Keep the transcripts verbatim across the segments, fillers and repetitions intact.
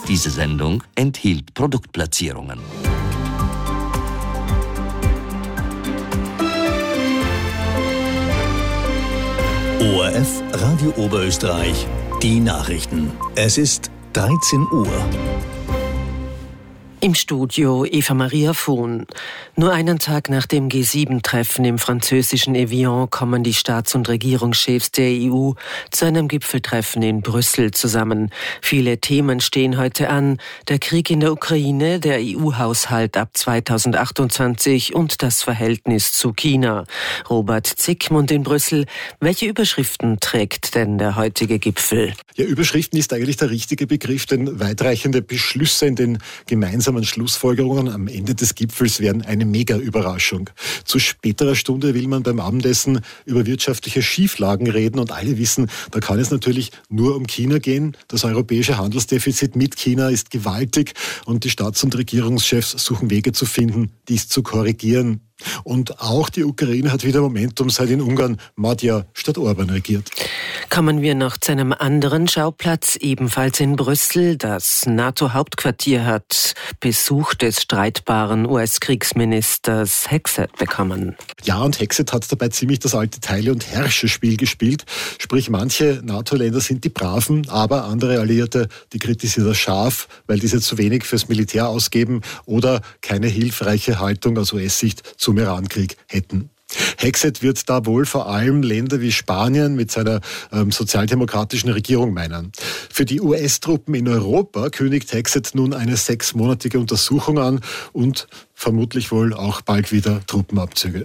Diese Sendung enthielt Produktplatzierungen. O R F Radio Oberösterreich, die Nachrichten. Es ist dreizehn Uhr. Im Studio Eva Maria Vohn. Nur einen Tag nach dem G sieben Treffen im französischen Evian kommen die Staats- und Regierungschefs der E U zu einem Gipfeltreffen in Brüssel zusammen. Viele Themen stehen heute an. Der Krieg in der Ukraine, der E U-Haushalt ab zweitausendachtundzwanzig und das Verhältnis zu China. Robert Zickmund in Brüssel. Welche Überschriften trägt denn der heutige Gipfel? Ja, Überschriften ist eigentlich der richtige Begriff, denn weitreichende Beschlüsse in den gemeinsamen Schlussfolgerungen am Ende des Gipfels wären eine Mega-Überraschung. Zu späterer Stunde will man beim Abendessen über wirtschaftliche Schieflagen reden und alle wissen, da kann es natürlich nur um China gehen. Das europäische Handelsdefizit mit China ist gewaltig und die Staats- und Regierungschefs suchen Wege zu finden, dies zu korrigieren. Und auch die Ukraine hat wieder Momentum, seit in Ungarn Magyar statt Orban regiert. Kommen wir noch zu einem anderen Schauplatz, ebenfalls in Brüssel. Das NATO-Hauptquartier hat Besuch des streitbaren U S-Kriegsministers Hegseth bekommen. Ja, und Hegseth hat dabei ziemlich das alte Teile- und Herrscherspiel gespielt. Sprich, manche NATO-Länder sind die Braven, aber andere Alliierte, die kritisieren das scharf, weil diese zu wenig fürs Militär ausgeben oder keine hilfreiche Haltung aus U S-Sicht zum Irankrieg hätten. Hegseth wird da wohl vor allem Länder wie Spanien mit seiner ähm, sozialdemokratischen Regierung meinen. Für die U S-Truppen in Europa kündigt Hegseth nun eine sechsmonatige Untersuchung an und vermutlich wohl auch bald wieder Truppenabzüge.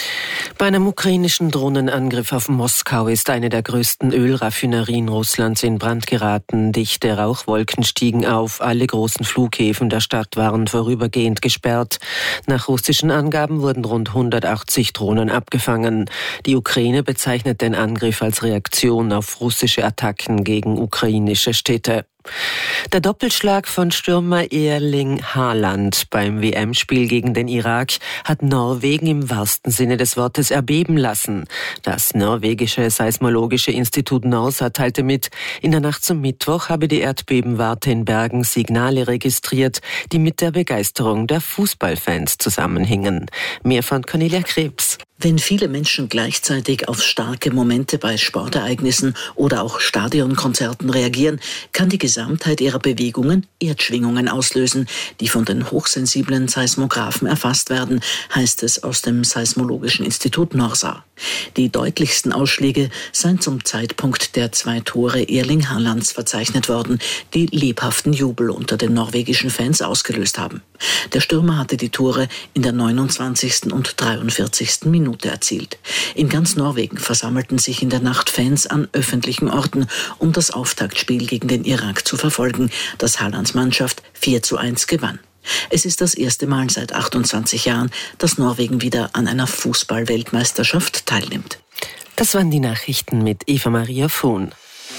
Bei einem ukrainischen Drohnenangriff auf Moskau ist eine der größten Ölraffinerien Russlands in Brand geraten. Dichte Rauchwolken stiegen auf. Alle großen Flughäfen der Stadt waren vorübergehend gesperrt. Nach russischen Angaben wurden rund hundertachtzig Drohnen abgefangen. Die Ukraine bezeichnet den Angriff als Reaktion auf russische Attacken gegen ukrainische Städte. Der Doppelschlag von Stürmer Erling Haaland beim W M-Spiel gegen den Irak hat Norwegen im wahrsten Sinne des Wortes erbeben lassen. Das norwegische Seismologische Institut NORSA teilte mit, in der Nacht zum Mittwoch habe die Erdbebenwarte in Bergen Signale registriert, die mit der Begeisterung der Fußballfans zusammenhingen. Mehr von Cornelia Krebs. Wenn viele Menschen gleichzeitig auf starke Momente bei Sportereignissen oder auch Stadionkonzerten reagieren, kann die Gesamtheit ihrer Bewegungen Erdschwingungen auslösen, die von den hochsensiblen Seismographen erfasst werden, heißt es aus dem Seismologischen Institut NORSA. Die deutlichsten Ausschläge seien zum Zeitpunkt der zwei Tore Erling Haalands verzeichnet worden, die lebhaften Jubel unter den norwegischen Fans ausgelöst haben. Der Stürmer hatte die Tore in der neunundzwanzigsten und dreiundvierzigsten Minute erzielt. In ganz Norwegen versammelten sich in der Nacht Fans an öffentlichen Orten, um das Auftaktspiel gegen den Irak zu verfolgen, das Haalands Mannschaft vier zu eins gewann. Es ist das erste Mal seit achtundzwanzig Jahren, dass Norwegen wieder an einer Fußball-Weltmeisterschaft teilnimmt. Das waren die Nachrichten mit Eva Maria Vohn.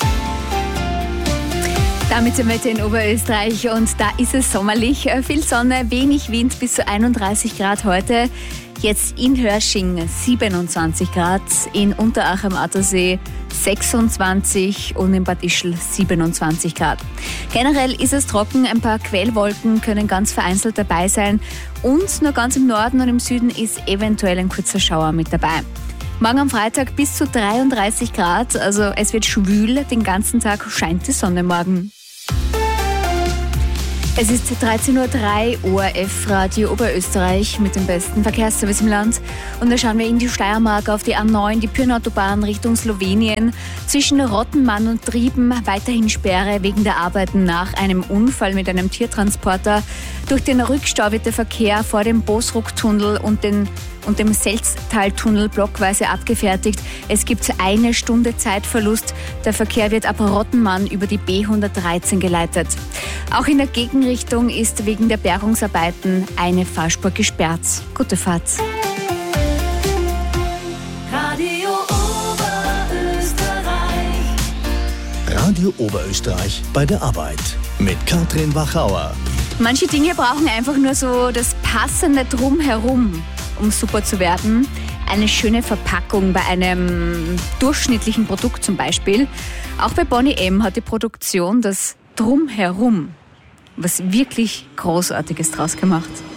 Damit sind wir jetzt in Oberösterreich und da ist es sommerlich. Viel Sonne, wenig Wind, bis zu einunddreißig Grad heute. Jetzt in Hörsching siebenundzwanzig Grad, in Unterach am Attersee sechsundzwanzig und in Bad Ischl siebenundzwanzig Grad. Generell ist es trocken, ein paar Quellwolken können ganz vereinzelt dabei sein und nur ganz im Norden und im Süden ist eventuell ein kurzer Schauer mit dabei. Morgen am Freitag bis zu dreiunddreißig Grad, also es wird schwül, den ganzen Tag scheint die Sonne morgen. Es ist dreizehn Uhr drei, O R F Radio Oberösterreich mit dem besten Verkehrsservice im Land. Und da schauen wir in die Steiermark auf die A neun, die Pyrnautobahn Richtung Slowenien. Zwischen Rottenmann und Trieben weiterhin Sperre wegen der Arbeiten nach einem Unfall mit einem Tiertransporter. Durch den Rückstau wird der Verkehr vor dem Bosrucktunnel und den und dem Selztaltunnel blockweise abgefertigt. Es gibt eine Stunde Zeitverlust. Der Verkehr wird ab Rottenmann über die B hundertdreizehn geleitet. Auch in der Gegenrichtung ist wegen der Bergungsarbeiten eine Fahrspur gesperrt. Gute Fahrt. Radio Oberösterreich. Radio Oberösterreich bei der Arbeit mit Katrin Wachauer. Manche Dinge brauchen einfach nur so das passende Drumherum, um super zu werden. Eine schöne Verpackung bei einem durchschnittlichen Produkt zum Beispiel. Auch bei Bonnie M. hat die Produktion das Drumherum was wirklich Großartiges draus gemacht.